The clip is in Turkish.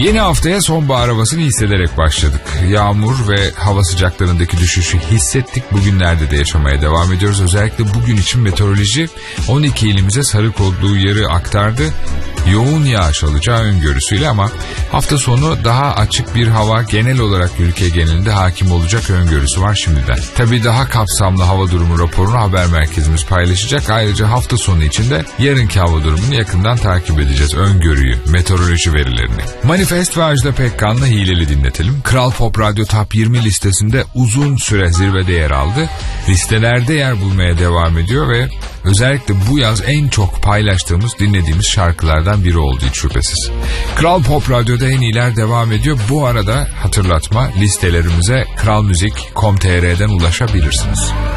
Yeni haftaya sonbahar havasını hissederek başladık. Yağmur ve hava sıcaklarındaki düşüşü hissettik. Bugünlerde de yaşamaya devam ediyoruz. Özellikle bugün için meteoroloji 12 ilimize sarı kodlu uyarı aktardı. Yoğun yağış alacağı öngörüsüyle ama hafta sonu daha açık bir hava genel olarak ülke genelinde hakim olacak öngörüsü var şimdiden. Tabii daha kapsamlı hava durumu raporunu haber merkezimiz paylaşacak. Ayrıca hafta sonu içinde yarınki hava durumunu yakından takip edeceğiz. Öngörüyü, meteoroloji verilerini. Manifest ve Ajda Pekkan'la Hileli dinletelim. Kral Pop Radyo Top 20 listesinde uzun süre zirvede yer aldı. Listelerde yer bulmaya devam ediyor ve özellikle bu yaz en çok paylaştığımız, dinlediğimiz şarkılardan biri oldu hiç şüphesiz. Kral Pop Radyo'da en iyiler devam ediyor. Bu arada hatırlatma, listelerimize kralmuzik.com.tr'den ulaşabilirsiniz.